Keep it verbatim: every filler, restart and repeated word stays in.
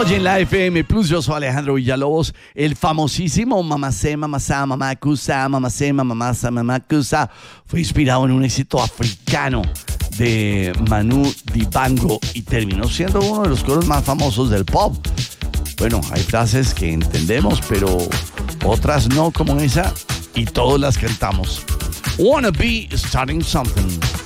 Oye, en la F M Plus, yo soy Alejandro Villalobos. El famosísimo Mamacé, Mamacá, Mamacusa, Mamacé, Mamasa, Mamacusa fue inspirado en un éxito africano de Manu Dibango y terminó siendo uno de los coros más famosos del pop. Bueno, hay frases que entendemos, pero otras no, como esa, y todos las cantamos. Wanna be starting something.